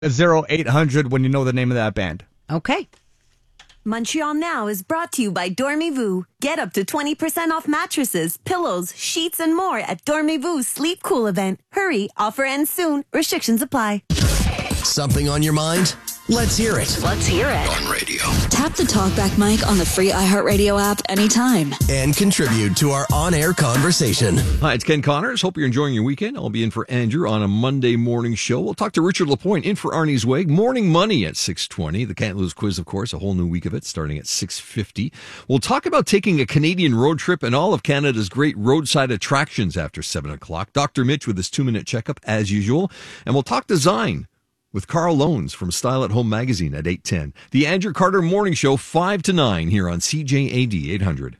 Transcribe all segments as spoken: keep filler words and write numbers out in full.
zero eight hundred when you know the name of that band. Okay. Montreal Now is brought to you by Dormez-vous. Get up to twenty percent off mattresses, pillows, sheets, and more at Dormez-vous Sleep Cool event. Hurry, offer ends soon. Restrictions apply. Something on your mind? Let's hear it. Let's hear it. On radio. Tap the TalkBack mic on the free iHeartRadio app anytime. And contribute to our on-air conversation. Hi, it's Ken Connors. Hope you're enjoying your weekend. I'll be in for Andrew on a Monday morning show. We'll talk to Richard Lapointe in for Arnie Zweig. Morning Money at six twenty. The Can't Lose quiz, of course, a whole new week of it starting at six fifty. We'll talk about taking a Canadian road trip and all of Canada's great roadside attractions after seven o'clock. Doctor Mitch with his two-minute checkup as usual. And we'll talk design with Carl Loans from Style at Home magazine at eight ten. The Andrew Carter Morning Show, five to nine here on C J A D eight hundred.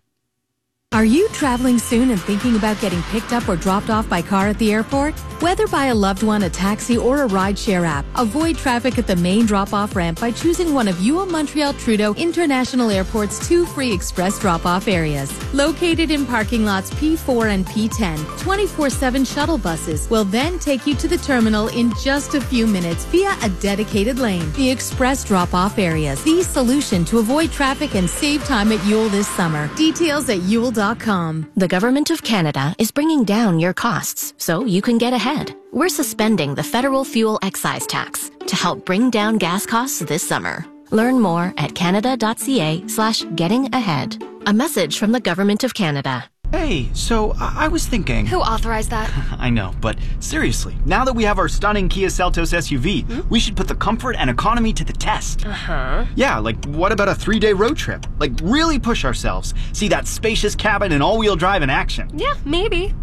Are you traveling soon and thinking about getting picked up or dropped off by car at the airport? Whether by a loved one, a taxi, or a rideshare app, avoid traffic at the main drop-off ramp by choosing one of U O Montreal Trudeau International Airport's two free express drop-off areas. Located in parking lots P four and P ten, twenty-four seven shuttle buses will then take you to the terminal in just a few minutes via a dedicated lane. The express drop-off areas, the solution to avoid traffic and save time at Yule this summer. Details at yule dot com. The Government of Canada is bringing down your costs so you can get ahead. We're suspending the federal fuel excise tax to help bring down gas costs this summer. Learn more at canada.ca slash getting ahead. A message from the Government of Canada. Hey, so I, I was thinking... Who authorized that? I know, but seriously, now that we have our stunning Kia Seltos S U V, hmm? we should put the comfort and economy to the test. Uh-huh. Yeah, like what about a three-day road trip? Like really push ourselves. See that spacious cabin and all-wheel drive in action. Yeah, maybe.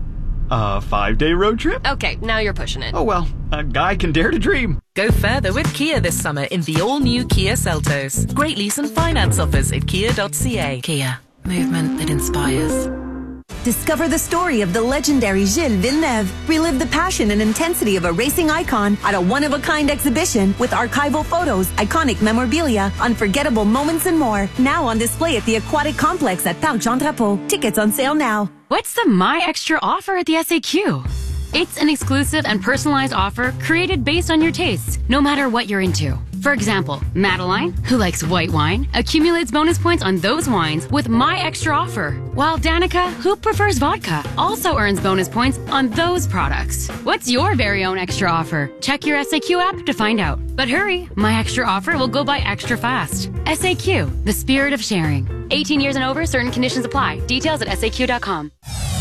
A five-day road trip? Okay, now you're pushing it. Oh well, a guy can dare to dream. Go further with Kia this summer in the all-new Kia Seltos. Great lease and finance offers at kia dot c a. Kia, movement that inspires. Discover the story of the legendary Gilles Villeneuve. Relive the passion and intensity of a racing icon at a one-of-a-kind exhibition with archival photos, iconic memorabilia, unforgettable moments, and more. Now on display at the Aquatic Complex at Parc Jean Drapeau. Tickets on sale now. What's the My Extra offer at the S A Q? It's an exclusive and personalized offer created based on your tastes, no matter what you're into. For example, Madeline, who likes white wine, accumulates bonus points on those wines with My Extra offer, while Danica, who prefers vodka, also earns bonus points on those products. What's your very own extra offer? Check your S A Q app to find out. But hurry, My Extra offer will go by extra fast. S A Q, the spirit of sharing. eighteen years and over, certain conditions apply. Details at S A Q dot com.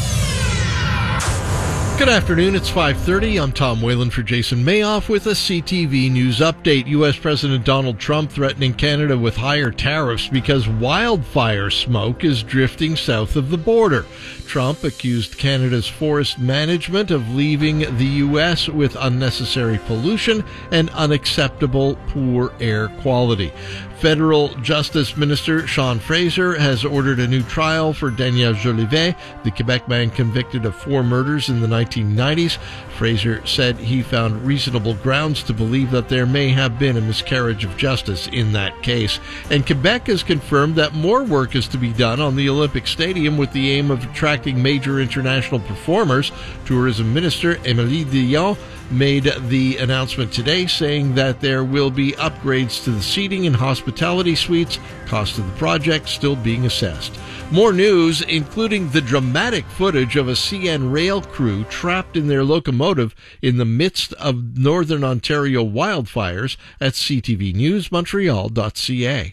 Good afternoon, it's five thirty. I'm Tom Whalen for Jason Mayoff with a C T V News update. U S President Donald Trump threatening Canada with higher tariffs because wildfire smoke is drifting south of the border. Trump accused Canada's forest management of leaving the U S with unnecessary pollution and unacceptable poor air quality. Federal Justice Minister Sean Fraser has ordered a new trial for Daniel Jolivet, the Quebec man convicted of four murders in the nineteen nineties. Fraser said he found reasonable grounds to believe that there may have been a miscarriage of justice in that case. And Quebec has confirmed that more work is to be done on the Olympic Stadium with the aim of attracting major international performers. Tourism Minister Émilie Dion made the announcement today, saying that there will be upgrades to the seating and hospitality suites. Cost of the project still being assessed. More news, including the dramatic footage of a C N Rail crew trapped in their locomotive in the midst of Northern Ontario wildfires at c t v news montreal dot c a.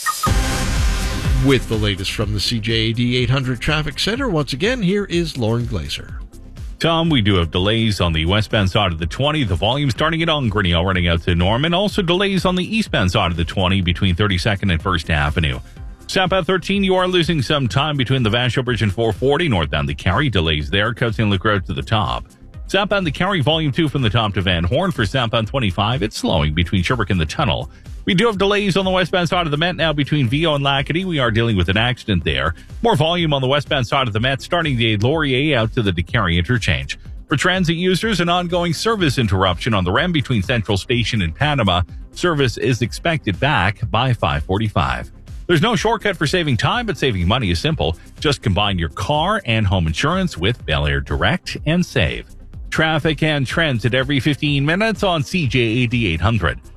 With the latest from the C J A D eight hundred Traffic Center, once again, here is Lauren Glazer. Tom, we do have delays on the westbound side of the twenty. The volume starting at Ongrinnell running out to Norman. Also delays on the eastbound side of the twenty between thirty-second and first Avenue. Southbound thirteen, you are losing some time between the Vashon Bridge and four forty. Northbound the Carry, delays there. Cuts in Luke Road to the top. Southbound the Carry, volume two from the top to Van Horn. For southbound twenty-five, it's slowing between Sherbrooke and the Tunnel. We do have delays on the westbound side of the Met now between Viau and Lacadie. We are dealing with an accident there. More volume on the westbound side of the Met starting the Laurier out to the DeCarry interchange. For transit users, an ongoing service interruption on the R E M between Central Station and Panama. Service is expected back by five forty-five. There's no shortcut for saving time, but saving money is simple. Just combine your car and home insurance with Bel Air Direct and save. traffic and transit every fifteen minutes on C J A D eight hundred.